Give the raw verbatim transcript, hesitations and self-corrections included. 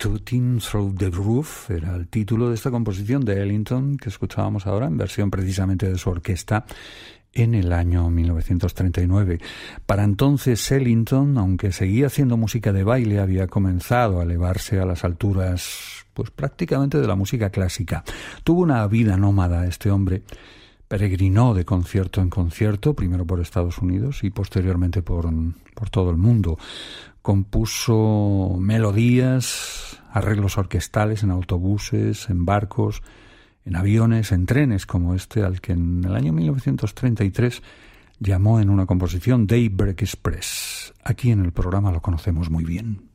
Tooting Through the Roof era el título de esta composición de Ellington que escuchábamos ahora, en versión precisamente de su orquesta, en el año mil novecientos treinta y nueve. Para entonces Ellington, aunque seguía haciendo música de baile, había comenzado a elevarse a las alturas, pues prácticamente de la música clásica. Tuvo una vida nómada este hombre. Peregrinó de concierto en concierto, primero por Estados Unidos y posteriormente por, por todo el mundo. Compuso melodías, arreglos orquestales en autobuses, en barcos, en aviones, en trenes como este al que en el año mil novecientos treinta y tres llamó en una composición Daybreak Express. Aquí en el programa lo conocemos muy bien.